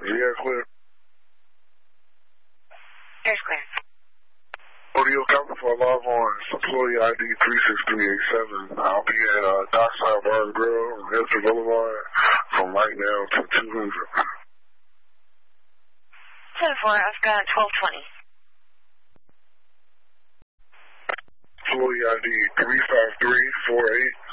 Yeah, clear. Here's clear. Audio copy for log on. Employee ID 36387. I'll be at Dockside Bar and Grill on Hillsborough Boulevard from right now to 200. 10-4, I've got 1220. Employee ID 35348.